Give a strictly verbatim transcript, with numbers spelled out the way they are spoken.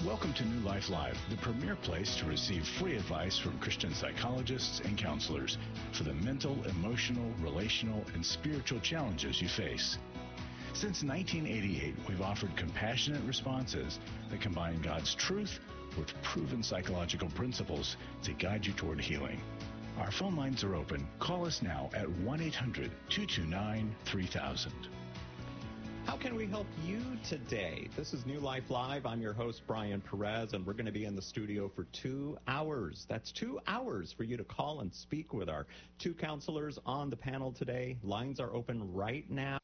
Welcome to New Life Live, the premier place to receive free advice from Christian psychologists and counselors for the mental, emotional, relational, and spiritual challenges you face. Since nineteen eighty-eight, we've offered compassionate responses that combine God's truth with proven psychological principles to guide you toward healing. Our phone lines are open. Call us now at one eight hundred two two nine three thousand. How can we help you today? This is New Life Live. I'm your host, Brian Perez, and we're going to be in the studio for two hours. That's two hours for you to call and speak with our two counselors on the panel today. Lines are open right now.